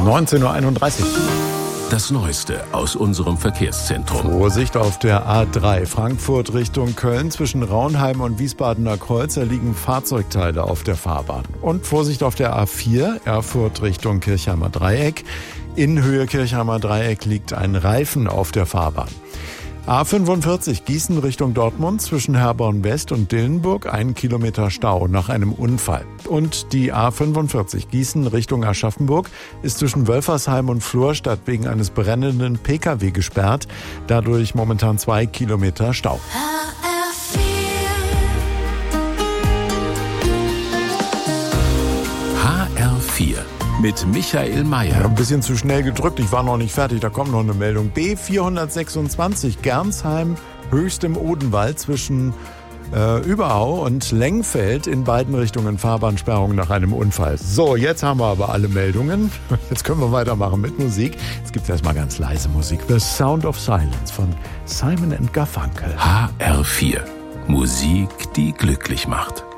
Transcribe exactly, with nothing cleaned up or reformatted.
neunzehn Uhr einunddreißig. Das Neueste aus unserem Verkehrszentrum. Vorsicht auf der A drei Frankfurt Richtung Köln. Zwischen Raunheim und Wiesbadener Kreuz, da liegen Fahrzeugteile auf der Fahrbahn. Und Vorsicht auf der A vier Erfurt Richtung Kirchheimer Dreieck. In Höhe Kirchheimer Dreieck liegt ein Reifen auf der Fahrbahn. A fünfundvierzig Gießen Richtung Dortmund, zwischen Herborn West und Dillenburg, ein Kilometer Stau nach einem Unfall. Und die A fünfundvierzig Gießen Richtung Aschaffenburg ist zwischen Wölfersheim und Florstadt wegen eines brennenden Pkw gesperrt. Dadurch momentan zwei Kilometer Stau. H R vier mit Michael Mayer. Ein bisschen zu schnell gedrückt, ich war noch nicht fertig, da kommt noch eine Meldung. B vierhundertsechsundzwanzig Gernsheim, Höchst im Odenwald zwischen äh, Überau und Lengfeld, in beiden Richtungen Fahrbahnsperrung nach einem Unfall. So, jetzt haben wir aber alle Meldungen. Jetzt können wir weitermachen mit Musik. Jetzt gibt es erstmal ganz leise Musik. The Sound of Silence von Simon and Garfunkel. H R vier. Musik, die glücklich macht.